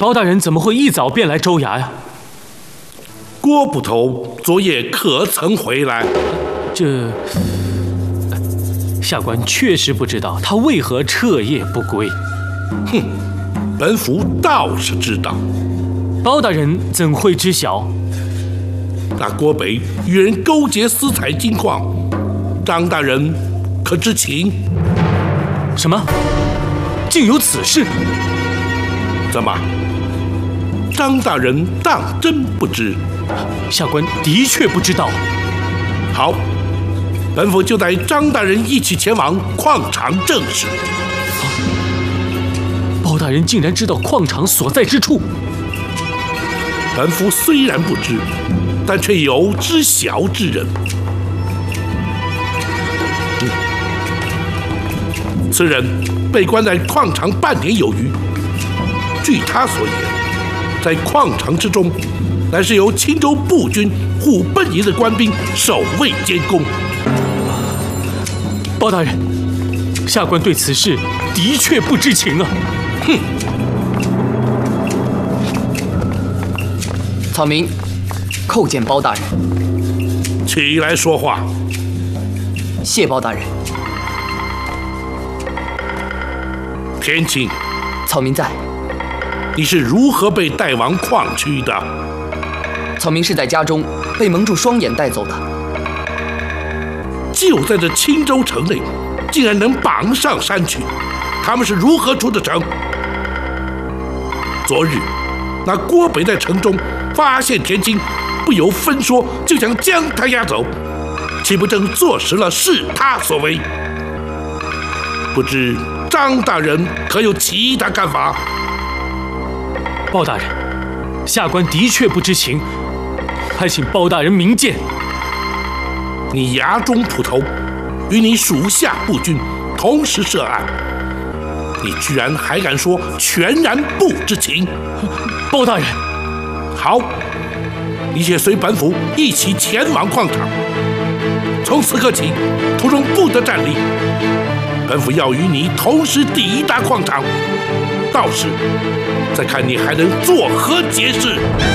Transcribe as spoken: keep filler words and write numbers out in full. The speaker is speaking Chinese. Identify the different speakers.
Speaker 1: 包大人怎么会一早便来州衙呀？
Speaker 2: 郭捕头昨夜可曾回来？
Speaker 1: 这下官确实不知道他为何彻夜不归。
Speaker 2: 哼，本府倒是知道。
Speaker 1: 包大人怎会知晓？
Speaker 2: 那郭北与人勾结私采金矿，张大人可知情？
Speaker 1: 什么？竟有此事？
Speaker 2: 怎么？张大人当真不知？
Speaker 1: 下官的确不知道。
Speaker 2: 好，本府就带张大人一起前往矿场证实。
Speaker 1: 啊！包大人竟然知道矿场所在之处。
Speaker 2: 本府虽然不知，但却有知晓之人。嗯，此人被关在矿场半年有余。据他所言，在矿场之中，乃是由青州步军虎贲营的官兵守卫监工。
Speaker 1: 包大人，下官对此事的确不知情啊！
Speaker 2: 哼！
Speaker 3: 草民叩见包大人。
Speaker 2: 起来说话。
Speaker 3: 谢包大人。
Speaker 2: 田青，
Speaker 3: 草民在。
Speaker 2: 你是如何被带往矿区的？
Speaker 3: 草民是在家中被蒙住双眼带走的。
Speaker 2: 就在这青州城内，竟然能绑上山去，他们是如何出的城？昨日，那郭北在城中发现田青，不由分说就想将他押走，岂不正坐实了是他所为？不知张大人可有其他看法？
Speaker 1: 包大人，下官的确不知情，还请包大人明鉴。
Speaker 2: 你衙中捕头，与你属下步军同时涉案，你居然还敢说全然不知情？
Speaker 1: 包大人，
Speaker 2: 好，你且随本府一起前往矿场。从此刻起，途中不得站立。本府要与你同时抵达矿场，到时再看你还能作何解释。